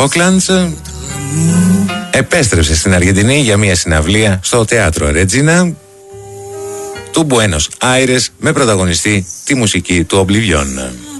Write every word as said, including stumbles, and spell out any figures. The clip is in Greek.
Φόκλαντς επέστρεψε στην Αργεντινή για μια συναυλία στο θέατρο Ρέτζινα του Μπουένος Άιρες με πρωταγωνιστή τη μουσική του Oblivion.